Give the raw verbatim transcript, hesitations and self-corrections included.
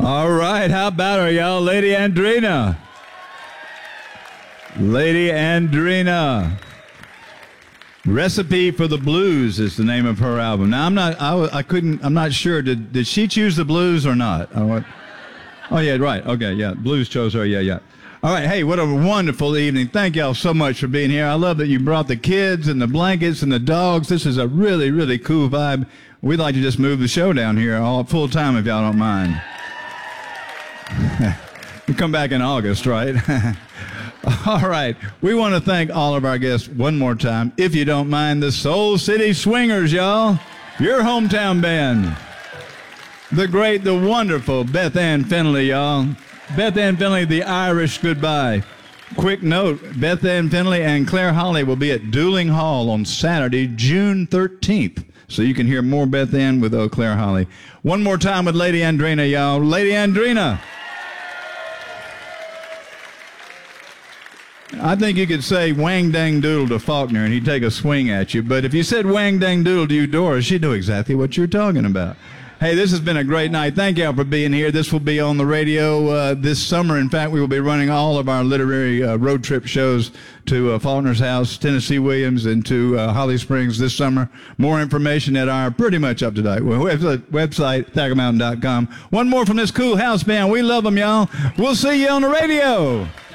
All right, how about her, y'all? Lady Andrina. Lady Andrina. Recipe for the Blues is the name of her album. Now, I'm not, I, I couldn't, I'm not sure. Did, did she choose the blues or not? Oh, oh, yeah, right. Okay, yeah. Blues chose her. Yeah, yeah. All right. Hey, what a wonderful evening. Thank y'all so much for being here. I love that you brought the kids and the blankets and the dogs. This is a really, really cool vibe. We'd like to just move the show down here all full time if y'all don't mind. You come back in August, right? All right. We want to thank all of our guests one more time. If you don't mind, the Soul City Swingers, y'all. Your hometown band. The great, the wonderful Beth Ann Finley, y'all. Beth Ann Finley, the Irish Goodbye. Quick note, Beth Ann Finley and Claire Holly will be at Dueling Hall on Saturday, June thirteenth. So you can hear more Beth Ann with uh, Claire Holly. One more time with Lady Andrina, y'all. Lady Andrina. I think you could say wang dang doodle to Faulkner and he'd take a swing at you. But if you said wang dang doodle to Eudora, she'd know exactly what you're talking about. Hey, this has been a great night. Thank y'all for being here. This will be on the radio uh, this summer. In fact, we will be running all of our literary uh, road trip shows to uh, Faulkner's house, Tennessee Williams, and to uh, Holly Springs this summer. More information at our pretty much up-to-date website, thacker mountain dot com. One more from this cool house band. We love them, y'all. We'll see you on the radio.